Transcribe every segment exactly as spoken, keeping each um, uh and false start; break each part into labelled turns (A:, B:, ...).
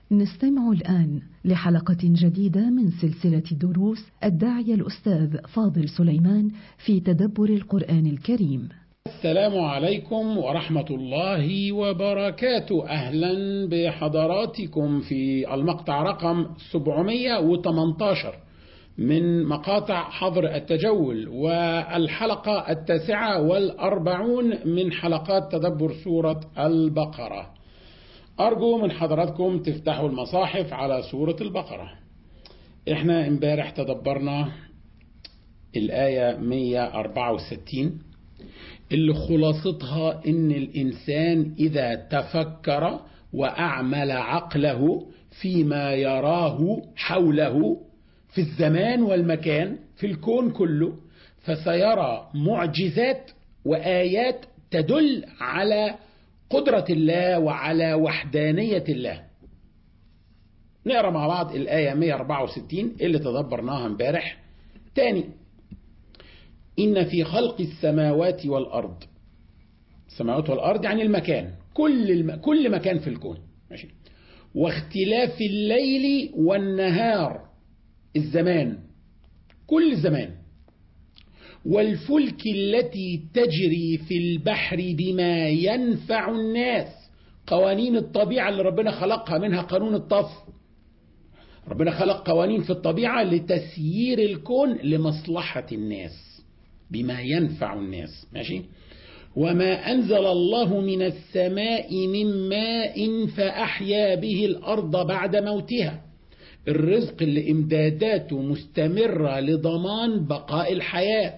A: نستمع الآن لحلقة جديدة من سلسلة دروس الداعية الأستاذ فاضل سليمان في تدبر القرآن الكريم.
B: السلام عليكم ورحمة الله وبركاته. أهلا بحضراتكم في المقطع رقم سبعمائة وثمانية عشر من مقاطع حظر التجول، والحلقة التاسعة والأربعون من حلقات تدبر سورة البقرة. أرجو من حضراتكم تفتحوا المصاحف على سورة البقرة. احنا امبارح تدبرنا الآية مئة وأربعة وستين اللي خلاصتها ان الإنسان إذا تفكر وأعمل عقله فيما يراه حوله في الزمان والمكان في الكون كله، فسيرى معجزات وآيات تدل على قدرة الله وعلى وحدانية الله. نقرأ مع بعض الآية مئة وأربعة وستين اللي تدبرناها امبارح تاني. إن في خلق السماوات والأرض، السماوات والأرض يعني المكان، كل الم... كل مكان في الكون، ماشي. واختلاف الليل والنهار، الزمان، كل الزمان. والفلك التي تجري في البحر بما ينفع الناس، قوانين الطبيعة اللي ربنا خلقها، منها قانون الطف. ربنا خلق قوانين في الطبيعة لتسيير الكون لمصلحة الناس، بما ينفع الناس، ماشي. وما أنزل الله من السماء من ماء فأحيا به الأرض بعد موتها، الرزق اللي إمداداته مستمرة لضمان بقاء الحياة.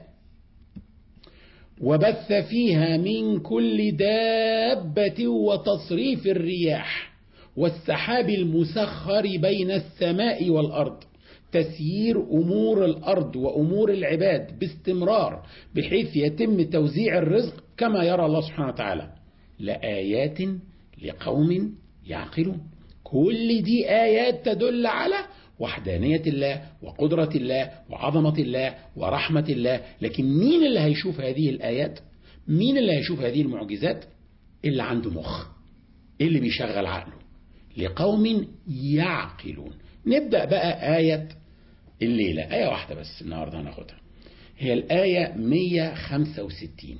B: وبث فيها من كل دابة وتصريف الرياح والسحاب المسخر بين السماء والأرض، تسيير أمور الأرض وأمور العباد باستمرار بحيث يتم توزيع الرزق كما يرى الله سبحانه وتعالى. لآيات لقوم يعقلون. كل دي آيات تدل على وحدانية الله وقدرة الله وعظمة الله ورحمة الله. لكن مين اللي هيشوف هذه الآيات؟ مين اللي هيشوف هذه المعجزات؟ اللي عنده مخ، اللي بيشغل عقله. لقوم يعقلون. نبدأ بقى آية الليلة، آية واحدة بس النهاردة هناخدها، هي الآية مئة وخمسة وستين.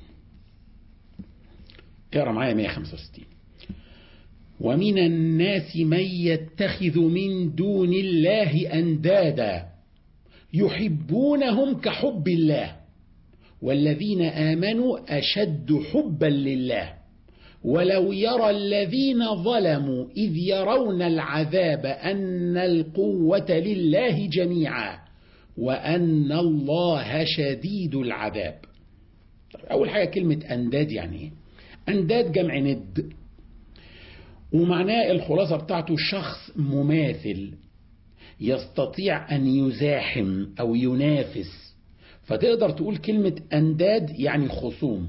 B: اقرأ معايا مئة وخمسة وستين. ومن الناس من يتخذ من دون الله أندادا يحبونهم كحب الله والذين آمنوا أشد حبا لله ولو يرى الذين ظلموا إذ يرون العذاب أن القوة لله جميعا وأن الله شديد العذاب. أول حاجة كلمة أنداد يعني إيه؟ أنداد جمع ند، ومعناه الخلاصة بتاعته شخص مماثل يستطيع أن يزاحم أو ينافس. فتقدر تقول كلمة أنداد يعني خصوم.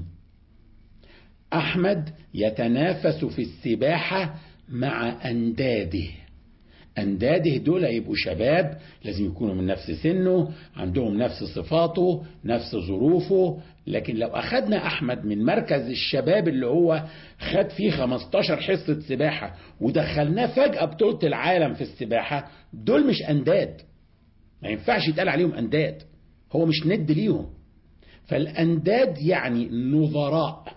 B: أحمد يتنافس في السباحة مع أنداده. أنداده دول يبقوا شباب، لازم يكونوا من نفس سنه، عندهم نفس صفاته، نفس ظروفه. لكن لو أخدنا أحمد من مركز الشباب اللي هو خد فيه خمستاشر حصة سباحة ودخلناه فجأة بطولة العالم في السباحة، دول مش أنداد، ما ينفعش يتقال عليهم أنداد، هو مش ند ليهم. فالأنداد يعني نظراء،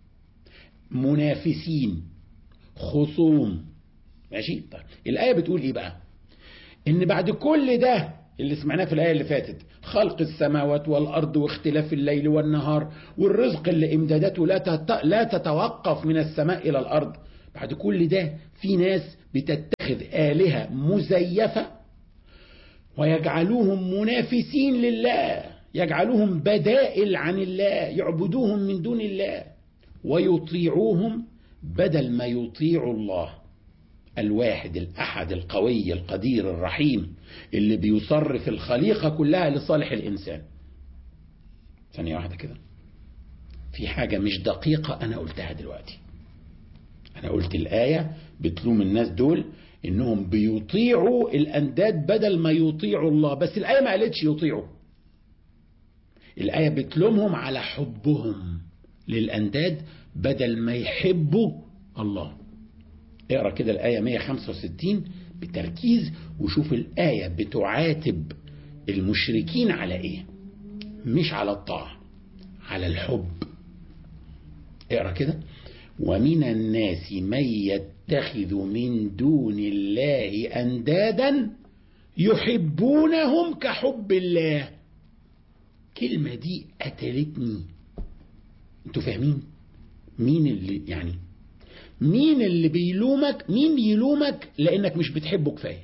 B: منافسين، خصوم، ماشي. طيب الآية بتقول إيه بقى؟ إن بعد كل ده اللي سمعناه في الآية اللي فاتت، خلق السماوات والأرض واختلاف الليل والنهار والرزق اللي إمداداته لا لا تتوقف من السماء إلى الأرض، بعد كل ده في ناس بتتخذ آلهة مزيفة ويجعلوهم منافسين لله، يجعلوهم بدائل عن الله، يعبدوهم من دون الله ويطيعوهم بدل ما يطيعوا الله الواحد الأحد القوي القدير الرحيم اللي بيصرف الخليقة كلها لصالح الإنسان. ثانية واحدة كده، في حاجة مش دقيقة أنا قلتها دلوقتي. أنا قلت الآية بتلوم الناس دول إنهم بيطيعوا الأنداد بدل ما يطيعوا الله، بس الآية ما قالتش يطيعوا. الآية بتلومهم على حبهم للأنداد بدل ما يحبوا الله. اقرأ كده الآية مئة وخمسة وستين بتركيز وشوف الآية بتعاتب المشركين على ايه؟ مش على الطاعة، على الحب. اقرأ كده: ومن الناس من يتخذ من دون الله أندادا يحبونهم كحب الله. كلمة دي قتلتني. انتوا فاهمين مين اللي يعني مين اللي بيلومك؟ مين يلومك لانك مش بتحبه كفاية؟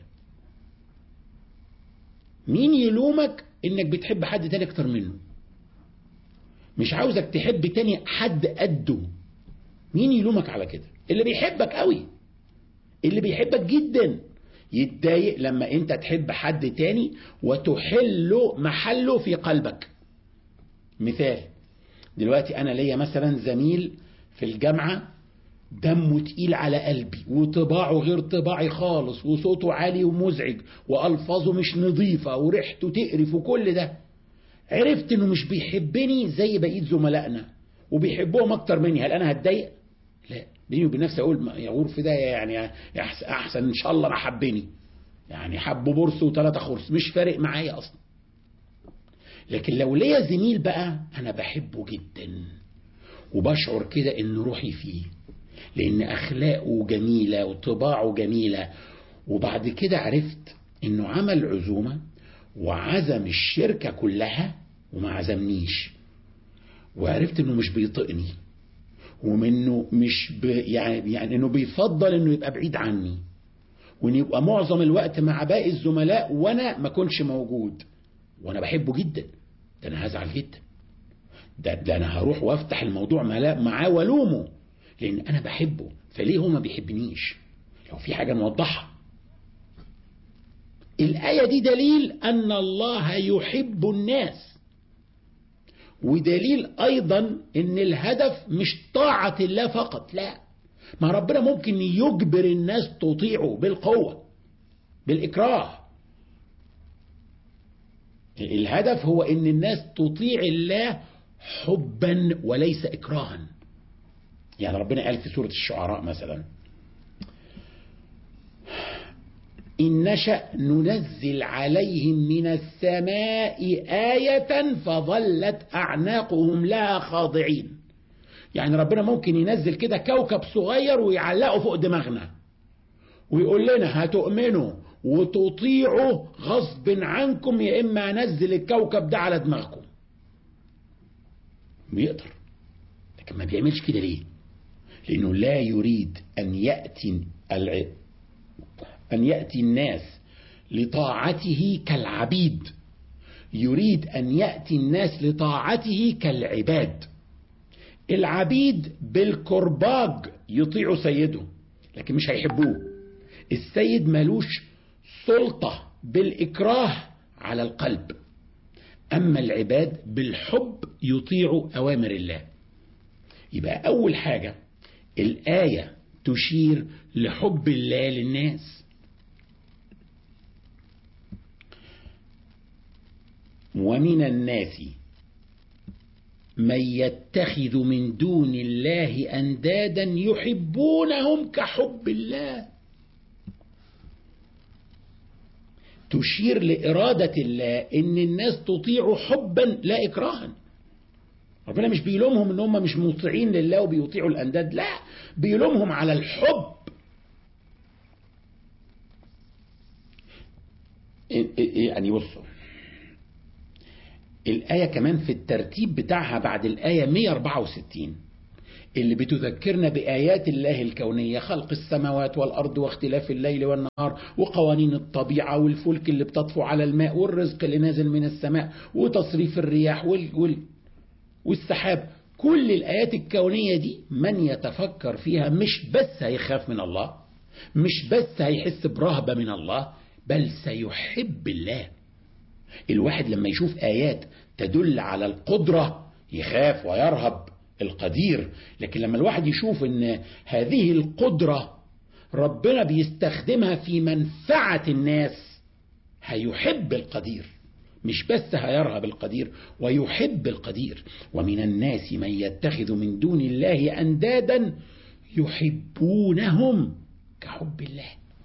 B: مين يلومك انك بتحب حد تاني اكتر منه؟ مش عاوزك تحب تاني حد قده. مين يلومك على كده؟ اللي بيحبك قوي، اللي بيحبك جدا، يتضايق لما انت تحب حد تاني وتحله محله في قلبك. مثال: دلوقتي انا ليا مثلا زميل في الجامعة دمه تقيل على قلبي وطباعه غير طباعي خالص وصوته عالي ومزعج والفاظه مش نظيفة وريحته تقرف وكل ده. عرفت انه مش بيحبني زي بقية زملائنا وبيحبهم اكتر مني، هل انا هتضايق؟ لا، بيني وبين نفسي اقول يا غرف ده يعني احسن ان شاء الله ما حبني، يعني حبه برص وثلاثة خرص، مش فارق معايا اصلا. لكن لو ليا زميل بقى انا بحبه جدا وبشعر كده ان روحي فيه لان اخلاقه جميلة وطباعه جميلة، وبعد كده عرفت انه عمل عزومة وعزم الشركة كلها وما عزمنيش، وعرفت انه مش بيطقني ومنه مش ب... يعني يعني انه بيفضل انه يبقى بعيد عني وان يبقى معظم الوقت مع باقي الزملاء وانا ما كنش موجود، وانا بحبه جدا، ده انا هزعل جدا، ده, ده انا هروح وافتح الموضوع معاه والومه لان انا بحبه، فليه هو ما بيحبنيش؟ لو في حاجة نوضحها. الآية دي دليل ان الله يحب الناس، ودليل ايضا ان الهدف مش طاعة الله فقط، لا، ما ربنا ممكن يجبر الناس تطيعه بالقوة بالإكراه. الهدف هو ان الناس تطيع الله حبا وليس إكراها. يعني ربنا قال في سورة الشعراء مثلا: إن نشأ ننزل عليهم من السماء آية فظلت أعناقهم لها خاضعين. يعني ربنا ممكن ينزل كده كوكب صغير ويعلقه فوق دماغنا ويقول لنا هتؤمنوا وتطيعوا غصب عنكم يا إما أنزل الكوكب ده على دماغكم. بيقدر، لكن ما بيعملش كده ليه؟ لأنه لا يريد أن يأتي العباد أن يأتي الناس لطاعته كالعبيد، يريد أن يأتي الناس لطاعته كالعباد. العبيد بالكرباج يطيعوا سيده لكن مش هيحبوه. السيد ملوش سلطة بالإكراه على القلب، أما العباد بالحب يطيعوا أوامر الله. يبقى أول حاجة الآية تشير لحب الله للناس. ومن الناس من يتخذ من دون الله أندادا يحبونهم كحب الله. تشير لإرادة الله إن الناس تطيع حبا لا إكراها. ربنا مش بيلومهم إن هم مش مطيعين لله وبيطيعوا الأنداد، لا، بيلومهم على الحب. يعني بصوا الآية كمان في الترتيب بتاعها بعد الآية مئة وأربعة وستين اللي بتذكرنا بآيات الله الكونية، خلق السماوات والأرض واختلاف الليل والنهار وقوانين الطبيعة والفلك اللي بتطفو على الماء والرزق اللي نازل من السماء وتصريف الرياح وال وال والسحاب. كل الآيات الكونية دي من يتفكر فيها مش بس هيخاف من الله، مش بس هيحس برهبة من الله، بل سيحب الله. الواحد لما يشوف آيات تدل على القدرة يخاف ويرهب القدير، لكن لما الواحد يشوف ان هذه القدرة ربنا بيستخدمها في منفعة الناس هيحب القدير، مش بس هيرهب القدير ويحب القدير. ومن الناس من يتخذ من دون الله أندادا يحبونهم كحب الله.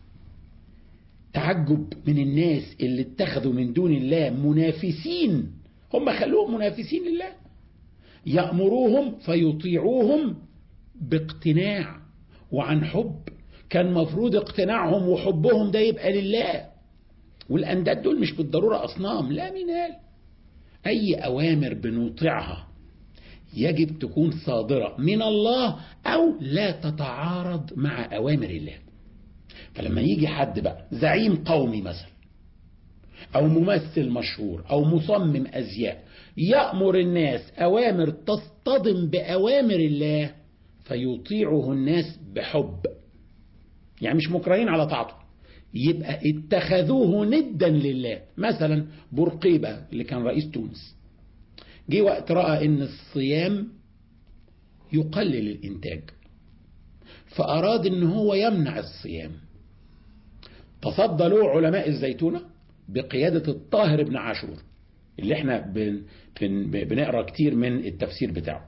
B: تعجب من الناس اللي اتخذوا من دون الله منافسين، هم خلوهم منافسين لله، يأمروهم فيطيعوهم باقتناع وعن حب. كان مفروض اقتناعهم وحبهم ده يبقى لله، والأنداد دول مش بالضرورة أصنام، لا، مين قال؟ أي أوامر بنطيعها يجب تكون صادرة من الله أو لا تتعارض مع أوامر الله. فلما يجي حد بقى زعيم قومي مثلا، أو ممثل مشهور، أو مصمم أزياء، يأمر الناس أوامر تصطدم بأوامر الله، فيطيعه الناس بحب، يعني مش مكرهين على طاعته، يبقى اتخذوه ندا لله. مثلا بورقيبة اللي كان رئيس تونس، جه وقت رأى ان الصيام يقلل الانتاج، فأراد ان هو يمنع الصيام. تصدى له علماء الزيتونة بقيادة الطاهر بن عاشور، اللي احنا بن بن بنقرأ كتير من التفسير بتاعه،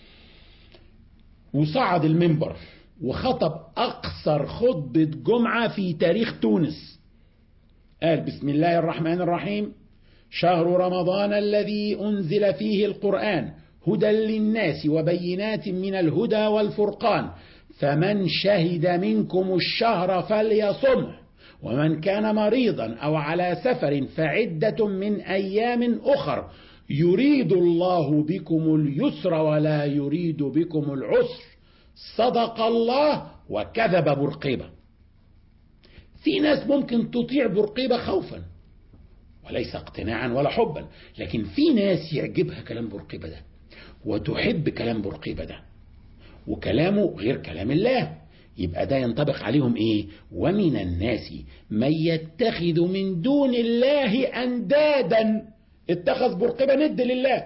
B: وصعد المنبر وخطب أقصر خطبة جمعة في تاريخ تونس. قال: بسم الله الرحمن الرحيم، شهر رمضان الذي أنزل فيه القرآن هدى للناس وبينات من الهدى والفرقان، فمن شهد منكم الشهر فليصمه، ومن كان مريضا أو على سفر فعدة من أيام أخر، يريد الله بكم اليسر ولا يريد بكم العسر، صدق الله وكذب بورقيبة. في ناس ممكن تطيع بورقيبة خوفا وليس اقتناعا ولا حبا، لكن في ناس يعجبها كلام بورقيبة ده وتحب كلام بورقيبة ده، وكلامه غير كلام الله، يبقى ده ينطبق عليهم ايه؟ ومن الناس من يتخذ من دون الله اندادا. اتخذ بورقيبة ند لله،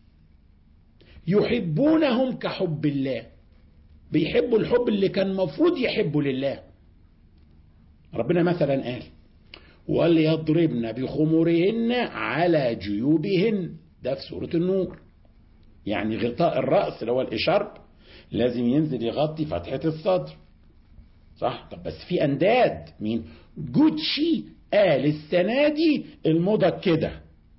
B: يحبونهم كحب الله، بيحبوا الحب اللي كان مفروض يحبوا لله. ربنا مثلا قال: وليضربن بخمرهن على جيوبهن، ده في سورة النور. يعني غطاء الرأس اللي هو الإشارب لازم ينزل يغطي فتحة الصدر، صح؟ طب بس في أنداد، مين؟ جوتشي قال السنة دي الموضة كده،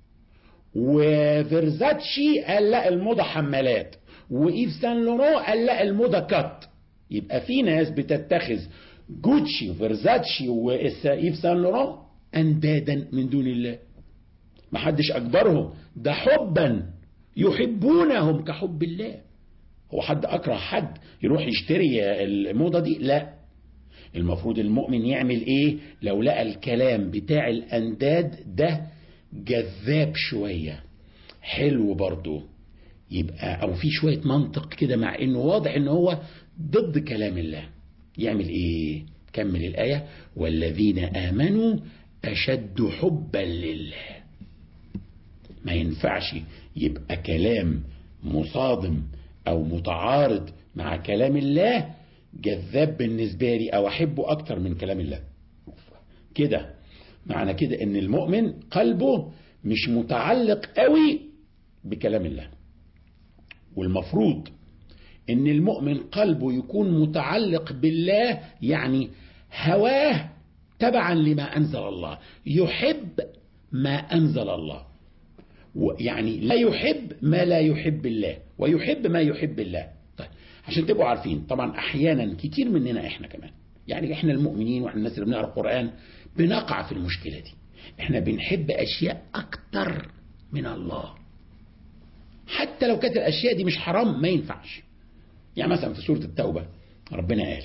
B: وفيرزاتشي قال لا الموضة حمالات، وإيف سان لورو قال لا الموضة كات. يبقى في ناس بتتخذ جوتشي وفيرزاتشي وإيف سان لورو أندادا من دون الله، محدش أكبرهم، ده حبا يحبونهم كحب الله. هو حد أكره حد يروح يشتري الموضة دي؟ لا. المفروض المؤمن يعمل إيه لو لقى الكلام بتاع الأنداد ده جذاب شوية، حلو برضو، يبقى أو في شوية منطق كده، مع إنه واضح إنه هو ضد كلام الله، يعمل إيه؟ كمل الآية: والذين آمنوا أشد حبا لله. ما ينفعش يبقى كلام مصادم أو متعارض مع كلام الله جذاب بالنسبة لي أو أحبه أكتر من كلام الله. كده معنى كده إن المؤمن قلبه مش متعلق قوي بكلام الله، والمفروض إن المؤمن قلبه يكون متعلق بالله، يعني هواه تبعا لما أنزل الله، يحب ما أنزل الله، يعني لا يحب ما لا يحب الله ويحب ما يحب الله. طيب عشان تبقوا عارفين، طبعا أحيانا كتير مننا إحنا كمان، يعني إحنا المؤمنين وإحنا الناس اللي بنقرأ القرآن بنقع في المشكلة دي، إحنا بنحب أشياء أكتر من الله، حتى لو كانت الأشياء دي مش حرام ما ينفعش. يعني مثلا في سورة التوبة ربنا قال: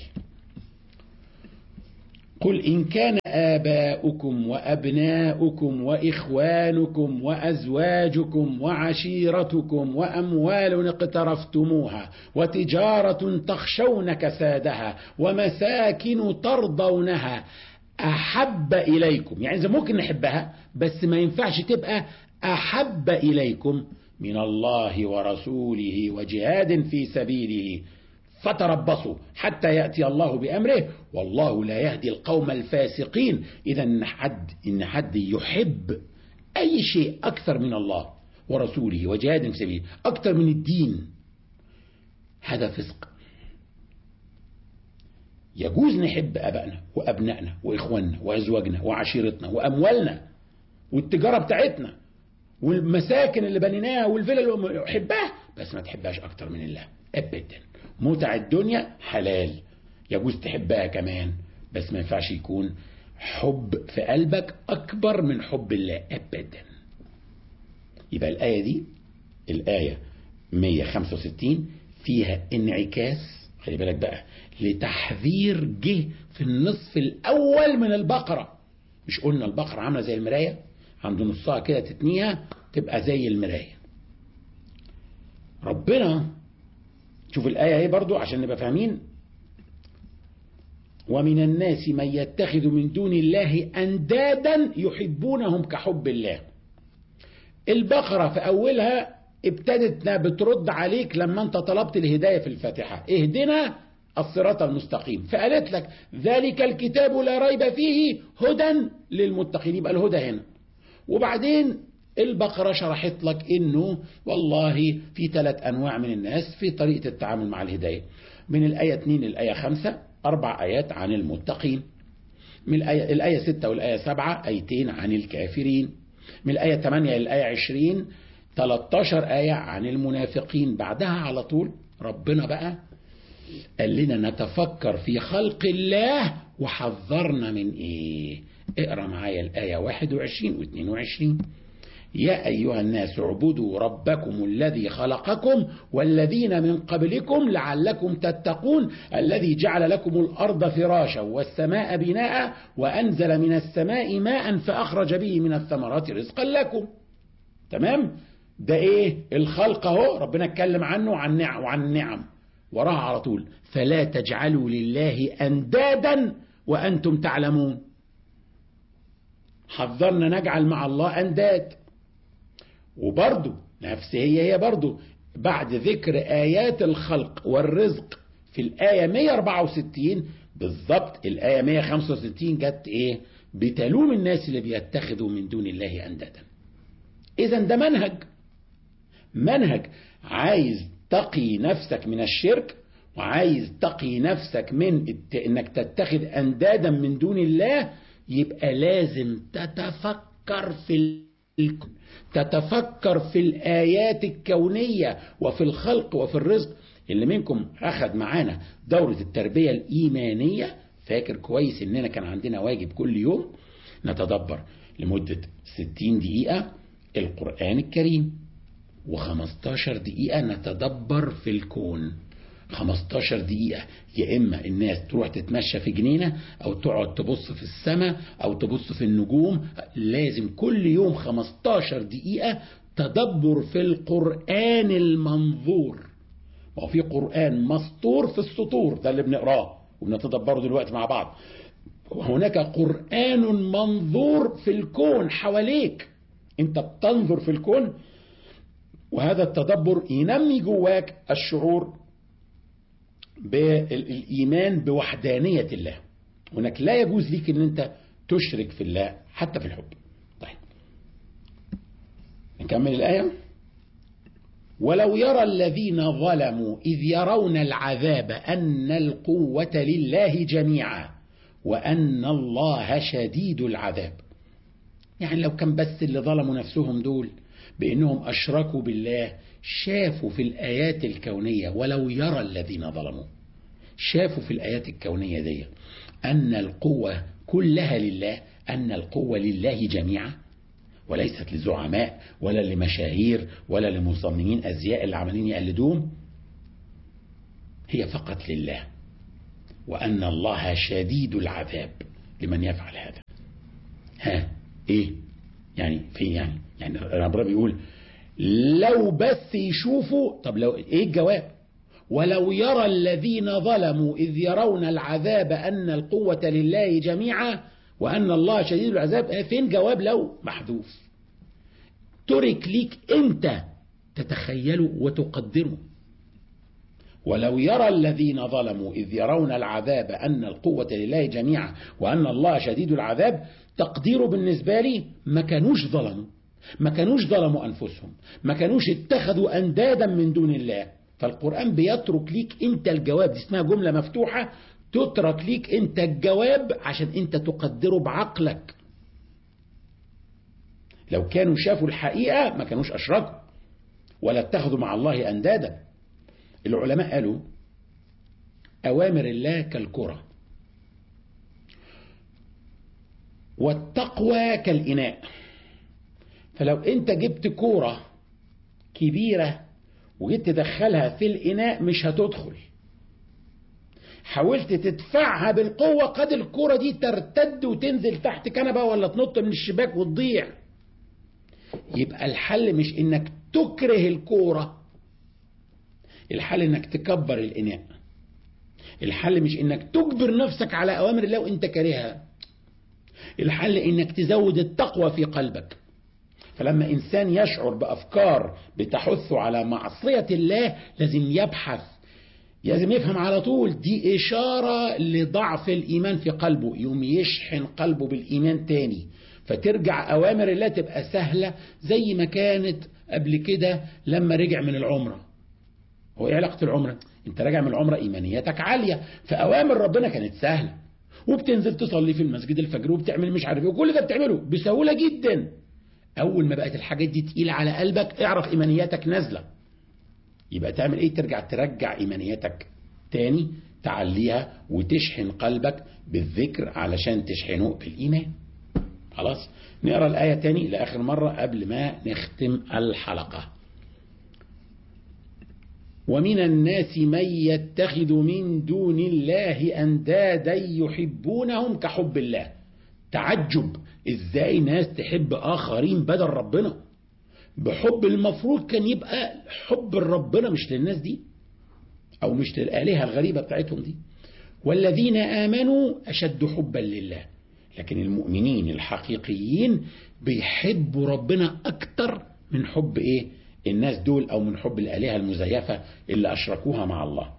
B: قل إن كان آباؤكم وأبناؤكم وإخوانكم وأزواجكم وعشيرتكم وأموال اقترفتموها وتجارة تخشون كسادها ومساكن ترضونها أحب إليكم، يعني إذا ممكن نحبها بس ما ينفعش تبقى أحب إليكم من الله ورسوله وجهاد في سبيله فتربصوا حتى يأتي الله بأمره والله لا يهدي القوم الفاسقين. إذا إن حد, إن حد يحب أي شيء أكثر من الله ورسوله وجهاد في سبيله، أكثر من الدين، هذا فسق. يجوز نحب أبائنا وأبنائنا وإخواننا وأزواجنا وعشيرتنا وأموالنا والتجارة بتاعتنا والمساكن اللي بنيناها والفيلا اللي حبها، بس ما تحبهاش أكتر من الله أبدا. متع الدنيا حلال، يجوز تحبها كمان، بس ما ينفعش يكون حب في قلبك أكبر من حب الله أبدا. يبقى الآية دي الآية مية وخمسة وستين فيها انعكاس، خلي بالك بقى، لتحذير جه في النصف الأول من البقرة. مش قلنا البقرة عاملة زي المراية، عند نصها كده تتنيها تبقى زي المراية. ربنا شوف الآية اهي برضو عشان نبقى فاهمين، ومن الناس من يتخذ من دون الله أندادا يحبونهم كحب الله. البقرة في أولها ابتدت بترد عليك لما انت طلبت الهداية في الفاتحة، اهدنا الصراط المستقيم، فقالت لك ذلك الكتاب لا ريب فيه هدى للمتقين، يبقى الهدى هنا. وبعدين البقرة شرحت لك انه والله في ثلاث انواع من الناس في طريقة التعامل مع الهداية، من الآية اتنين للآية خمسة اربع ايات عن المتقين، من الآية, الآية ستة والآية سبعة ايتين عن الكافرين، من الآية ثمانية للآية عشرين تلتاشر آية عن المنافقين. بعدها على طول ربنا بقى قال لنا نتفكر في خلق الله وحذرنا من ايه. اقرأ معايا الآية واحد وعشرين و اثنين وعشرين. يا أيها الناس اعبدوا ربكم الذي خلقكم والذين من قبلكم لعلكم تتقون الذي جعل لكم الأرض فراشا والسماء بناء وأنزل من السماء ماء فأخرج به من الثمرات رزقا لكم. تمام؟ ده ايه الخلق اهو، ربنا اتكلم عنه وعن نعم وعن نعم وراها على طول فلا تجعلوا لله أندادا وأنتم تعلمون. حذرنا نجعل مع الله أنداد. وبرضو نفس هي هي برضو بعد ذكر آيات الخلق والرزق في الآية مية واربعة وستين بالضبط الآية مية وخمسة وستين جت ايه بتلوم الناس اللي بيتخذوا من دون الله أندادا. إذن ده منهج منهج عايز تقي نفسك من الشرك وعايز تقي نفسك من انك تتخذ أندادا من دون الله، يبقى لازم تتفكر في الكون، تتفكر في الآيات الكونية وفي الخلق وفي الرزق. اللي منكم أخذ معانا دورة التربية الإيمانية فاكر كويس إننا كان عندنا واجب كل يوم نتدبر لمدة ستين دقيقة القرآن الكريم وخمستاشر دقيقة نتدبر في الكون. خمستاشر دقيقة يا إما الناس تروح تتمشى في جنينة أو تقعد تبص في السماء أو تبص في النجوم، لازم كل يوم خمستاشر دقيقة تدبر في القرآن المنظور. وفي قرآن مسطور في السطور ده اللي بنقراه وبنتدبره دلوقتي مع بعض، وهناك قرآن منظور في الكون حواليك، انت بتنظر في الكون، وهذا التدبر ينمي جواك الشعور بالإيمان بوحدانية الله، وانك لا يجوز ليك ان انت تشرك في الله حتى في الحب. طيب نكمل الآية. ولو يرى الذين ظلموا إذ يرون العذاب أن القوة لله جميعا وأن الله شديد العذاب. يعني لو كان بس اللي ظلموا نفسهم دول بأنهم أشركوا بالله شافوا في الآيات الكونية، ولو يرى الذين ظلموا شافوا في الآيات الكونية دي أن القوة كلها لله، أن القوة لله جميعا وليست لزعماء ولا لمشاهير ولا لمصممين أزياء اللي عمالين يقلدوهم، هي فقط لله، وأن الله شديد العذاب لمن يفعل هذا. ها إيه يعني في يعني يعني ربنا بيقول لو بس يشوفوا. طب لو إيه الجواب؟ ولو يرى الذين ظلموا إذ يرون العذاب أن القوة لله جميعا وأن الله شديد العذاب. فين جواب لو؟ محذوف، ترك ليك أنت تتخيله وتقدره. ولو يرى الذين ظلموا إذ يرون العذاب أن القوة لله جميعا وأن الله شديد العذاب، تقديره بالنسبة لي ما كانوش ظلموا، ما كانوش ظلموا أنفسهم، ما كانوش اتخذوا أندادا من دون الله. فالقرآن بيترك ليك أنت الجواب، دي اسمها جملة مفتوحة تترك ليك انت الجواب عشان انت تقدره بعقلك. لو كانوا شافوا الحقيقة ما كانوش أشركوا ولا اتخذوا مع الله أندادا. العلماء قالوا أوامر الله كالكرة والتقوى كالإناء. فلو انت جبت كورة كبيرة وجيت تدخلها في الإناء مش هتدخل، حاولت تدفعها بالقوة قد الكورة دي ترتد وتنزل تحت كنبة ولا تنط من الشباك وتضيع. يبقى الحل مش انك تكره الكورة، الحل انك تكبر الإناء. الحل مش انك تجبر نفسك على أوامر الله وانت كارهها، الحل انك تزود التقوى في قلبك. فلما إنسان يشعر بأفكار بتحثه على معصية الله لازم يبحث، لازم يفهم على طول دي إشارة لضعف الإيمان في قلبه، يوم يشحن قلبه بالإيمان تاني، فترجع أوامر الله تبقى سهلة زي ما كانت قبل كده لما رجع من العمرة. هو إيه علاقة العمرة؟ أنت راجع من العمرة إيمانياتك عالية، فأوامر ربنا كانت سهلة، وبتنزل تصلي في المسجد الفجر وبتعمل مش عارف ايه وكل ده بتعمله بسهولة جدا. أول ما بقت الحاجات دي تقيلة على قلبك اعرف إيمانياتك نازلة، يبقى تعمل إيه؟ ترجع ترجع إيمانياتك تاني، تعليها وتشحن قلبك بالذكر علشان تشحنه بالإيمان. خلاص نقرأ الآية تاني لآخر مرة قبل ما نختم الحلقة. ومن الناس من يتخذ من دون الله أندادا يحبونهم كحب الله. تعجب ازاي ناس تحب آخرين بدل ربنا بحب المفروض كان يبقى حب ربنا مش للناس دي أو مش للآلهة الغريبة بتاعتهم دي. والذين آمنوا أشد حبا لله، لكن المؤمنين الحقيقيين بيحبوا ربنا أكتر من حب إيه الناس دول أو من حب الآلهة المزيفة اللي أشركوها مع الله.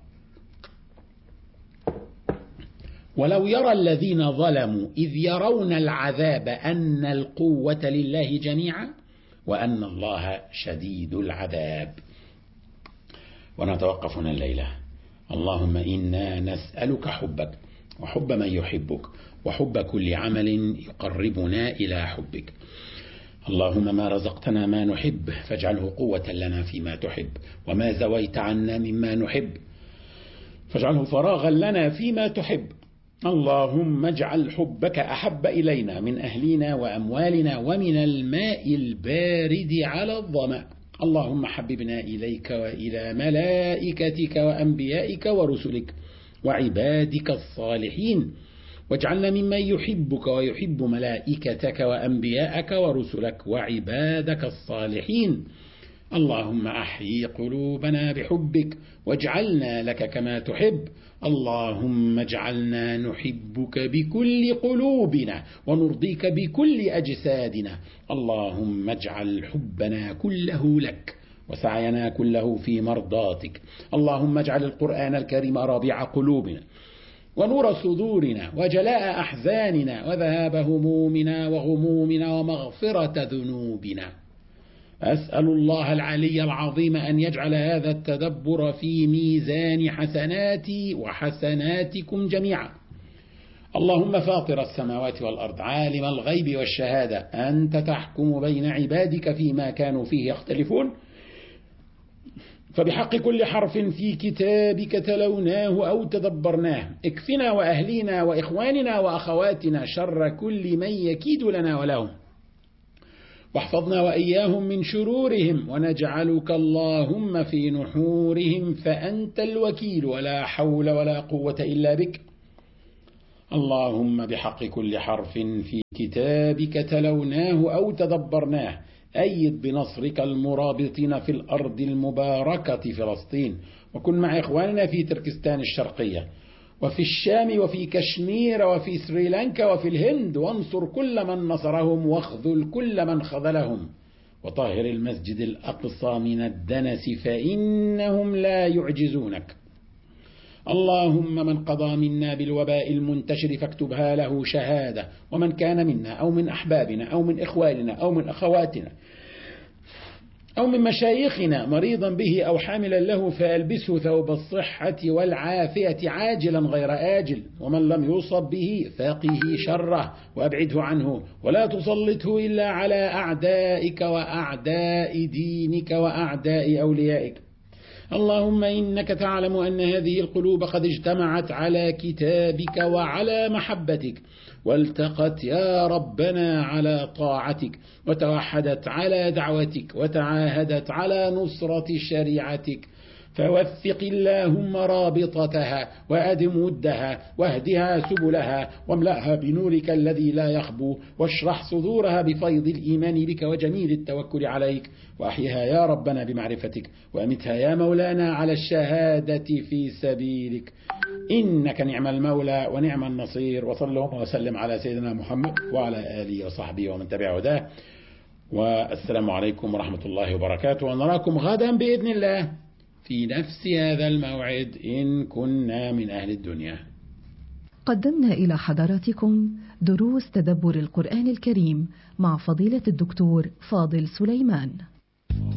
B: ولو يرى الذين ظلموا إذ يرون العذاب أن القوة لله جميعا وأن الله شديد العذاب. ونتوقف هنا الليلة. اللهم إنا نسألك حبك وحب من يحبك وحب كل عمل يقربنا إلى حبك. اللهم ما رزقتنا ما نحب فاجعله قوة لنا فيما تحب، وما زويت عنا مما نحب فاجعله فراغا لنا فيما تحب. اللهم اجعل حبك أحب إلينا من أهلنا وأموالنا ومن الماء البارد على الظمأ. اللهم حببنا إليك وإلى ملائكتك وأنبيائك ورسلك وعبادك الصالحين، واجعلنا ممن يحبك ويحب ملائكتك وأنبياءك ورسلك وعبادك الصالحين. اللهم أحيي قلوبنا بحبك واجعلنا لك كما تحب. اللهم اجعلنا نحبك بكل قلوبنا ونرضيك بكل أجسادنا. اللهم اجعل حبنا كله لك وسعينا كله في مرضاتك. اللهم اجعل القرآن الكريم ربيع قلوبنا ونور صدورنا وجلاء أحزاننا وذهاب همومنا وغمومنا ومغفرة ذنوبنا. أسأل الله العلي العظيم أن يجعل هذا التدبر في ميزان حسناتي وحسناتكم جميعا. اللهم فاطر السماوات والأرض عالم الغيب والشهادة، أنت تحكم بين عبادك فيما كانوا فيه يختلفون، فبحق كل حرف في كتابك تلوناه أو تدبرناه اكفنا وأهلينا وإخواننا وأخواتنا شر كل من يكيد لنا ولهم، واحفظنا وإياهم من شرورهم، ونجعلك اللهم في نحورهم فأنت الوكيل ولا حول ولا قوة إلا بك. اللهم بحق كل حرف في كتابك تلوناه أو تدبرناه أيد بنصرك المرابطين في الأرض المباركة فلسطين، وكن مع إخواننا في تركستان الشرقية وفي الشام وفي كشمير وفي سريلانكا وفي الهند، وانصر كل من نصرهم واخذل كل من خذلهم، وطهر المسجد الأقصى من الدنس فإنهم لا يعجزونك. اللهم من قضى منا بالوباء المنتشر فاكتبها له شهادة، ومن كان منا أو من أحبابنا أو من إخواننا أو من أخواتنا أو من مشايخنا مريضا به أو حاملا له فألبسه ثوب الصحة والعافية عاجلا غير آجل، ومن لم يصب به فقه شره وأبعده عنه، ولا تسلطه إلا على أعدائك وأعداء دينك وأعداء أوليائك. اللهم إنك تعلم أن هذه القلوب قد اجتمعت على كتابك وعلى محبتك، والتقت يا ربنا على طاعتك، وتوحدت على دعوتك، وتعاهدت على نصرة شريعتك، فوثق اللهم رابطتها وأدم ودها واهدها سبلها واملأها بنورك الذي لا يخبو، واشرح صدورها بفيض الإيمان بك وجميل التوكل عليك، وأحيها يا ربنا بمعرفتك، وأمتها يا مولانا على الشهادة في سبيلك، إنك نعم المولى ونعم النصير. وصلى الله وسلم على سيدنا محمد وعلى آله وصحبه ومن تبع هداه، والسلام عليكم ورحمة الله وبركاته، ونراكم غدا بإذن الله في نفس هذا الموعد إن كنا من أهل الدنيا.
A: قدمنا إلى حضراتكم دروس تدبر القرآن الكريم مع فضيلة الدكتور فاضل سليمان.